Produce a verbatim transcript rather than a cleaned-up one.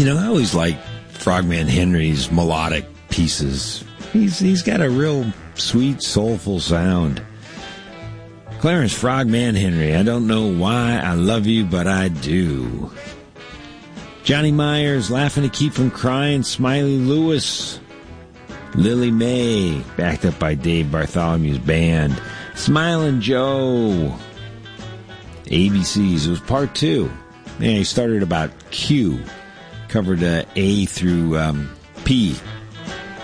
You know, I always like Frogman Henry's melodic pieces. He's He's got a real sweet, soulful sound. Clarence Frogman Henry, I don't know why I love you, but I do. Johnny Myers, Laughing to Keep from Crying, Smiley Lewis, Lily Mae, backed up by Dave Bartholomew's band, Smilin' Joe, A B Cs. It was part two. Man, he started about Q, covered uh, A through um, P